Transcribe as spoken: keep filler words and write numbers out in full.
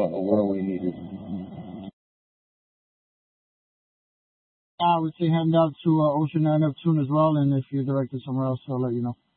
where we needed. I would say hand out to uh, Ocean and Neptune as well, and if you're directed somewhere else, I'll let you know.